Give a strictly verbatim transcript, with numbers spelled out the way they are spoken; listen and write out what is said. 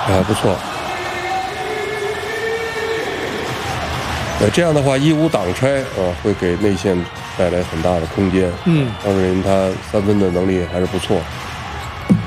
还不错。呃，这样的话，一五挡拆啊，会给内线带来很大的空间。 嗯， 张志霖他三分的能力还是不错。